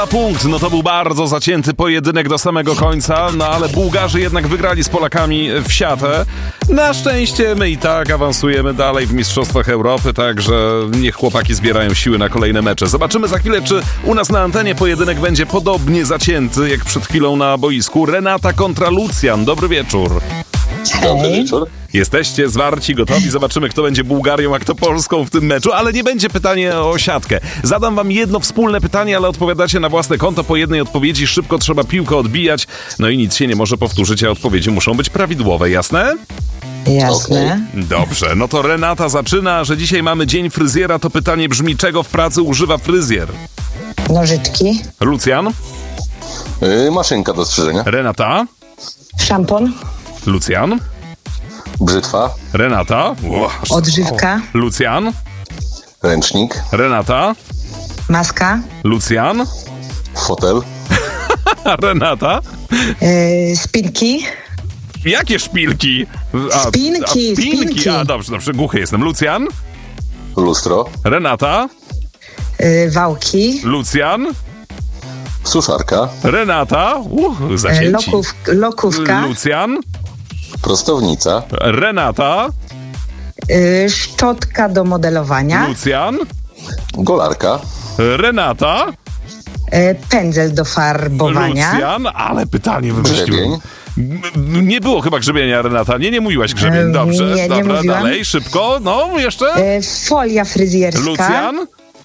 Punkt, no to był bardzo zacięty pojedynek do samego końca, no ale Bułgarzy jednak wygrali z Polakami w siatę. Na szczęście my i tak awansujemy dalej w Mistrzostwach Europy, także niech chłopaki zbierają siły na kolejne mecze. Zobaczymy za chwilę, czy u nas na antenie pojedynek będzie podobnie zacięty jak przed chwilą na boisku. Renata kontra Lucjan, dobry wieczór. Dobry wieczór. Jesteście zwarci, gotowi? Zobaczymy, kto będzie Bułgarią, a kto Polską w tym meczu, ale nie będzie pytanie o siatkę. Zadam wam jedno wspólne pytanie, ale odpowiadacie na własne konto po jednej odpowiedzi. Szybko trzeba piłkę odbijać, no i nic się nie może powtórzyć, a odpowiedzi muszą być prawidłowe, jasne? Jasne. Dobrze, no to Renata zaczyna, że dzisiaj mamy dzień fryzjera, to pytanie brzmi, czego w pracy używa fryzjer? Nożyczki. Lucjan? Maszynka do strzyżenia. Renata? Szampon. Lucjan? Brzytwa. Renata? Odżywka. Lucjan? Ręcznik. Renata? Maska. Lucjan? Fotel. Renata? Spinki. Jakie szpilki? Spinki, spinki. Dobrze, głuchy jestem. Lucjan? Lustro. Renata? Wałki. Lucjan? Suszarka. Renata? Zacięci. Lokówka. Lucjan? Prostownica. Renata? Szczotka do modelowania. Lucjan? Golarka. Renata? Pędzel do farbowania. Lucjan? Ale pytanie wymyśliłem. Grzebień. Nie było chyba grzebienia, Renata. Nie mówiłaś grzebień. Dobrze, nie dobra, mówiłam. dalej, szybko. No, jeszcze? Folia fryzjerska. Lucjan?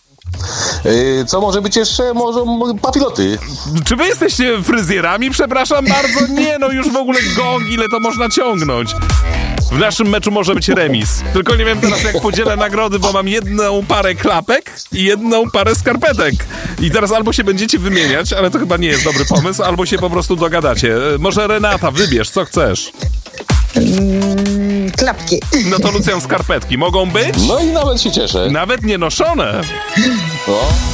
Co może być jeszcze? Może papiloty. Czy wy jesteście fryzjerami? Przepraszam bardzo. Nie, no już w ogóle gong, ile to można ciągnąć. W naszym meczu może być remis. Tylko nie wiem teraz, jak podzielę nagrody, bo mam jedną parę klapek i jedną parę skarpetek. I teraz albo się będziecie wymieniać, ale to chyba nie jest dobry pomysł, albo się po prostu dogadacie. Może Renata, wybierz, co chcesz. Klapki. No to Lucjan, skarpetki mogą być? No i nawet się cieszę. Nawet nie noszone. No.